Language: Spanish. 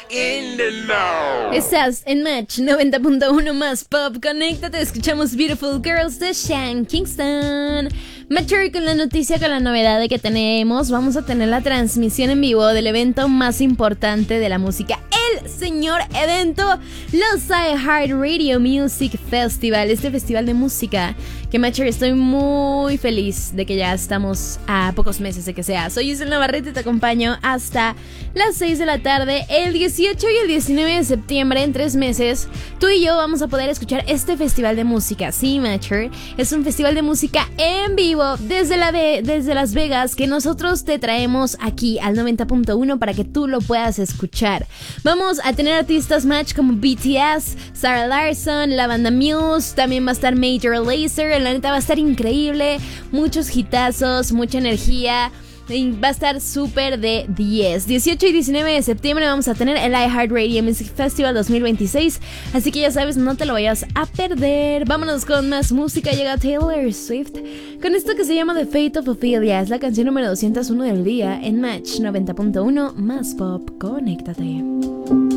in the know. Estás en Match 90.1 más pop. Conéctate, escuchamos Beautiful Girls de Sean Kingston. Matcher, con la noticia, con la novedad de que vamos a tener la transmisión en vivo del evento más importante de la música, el señor evento, los iHeartRadio Music Festival, este festival de música que, Matcher, estoy muy feliz de que ya estamos a pocos meses de que sea. Soy Isel Navarrete y te acompaño hasta las 6 de la tarde, el 18 y el 19 de septiembre, en 3 meses, tú y yo vamos a poder escuchar este festival de música. Sí, Matcher, es un festival de música en vivo desde Las Vegas que nosotros te traemos aquí al 90.1 para que tú lo puedas escuchar. Vamos a tener artistas, Match, como BTS, Sarah Larsson, la banda Muse, también va a estar Major Lazer. La neta va a estar increíble, muchos hitazos, mucha energía. Va a estar súper de 10. 18 y 19 de septiembre vamos a tener el iHeartRadio Music Festival 2026. Así que ya sabes, no te lo vayas a perder. Vámonos con más música. Llega Taylor Swift con esto que se llama The Fate of Ophelia. Es la canción número 201 del día en Match 90.1 más pop. Conéctate.